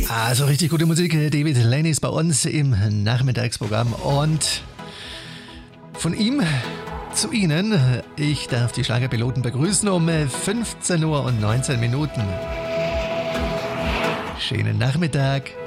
Also richtig gute Musik. David Laney ist bei uns im Nachmittagsprogramm und von ihm zu Ihnen. Ich darf die Schlagerpiloten begrüßen um 15 Uhr und 19 Minuten. Schönen Nachmittag.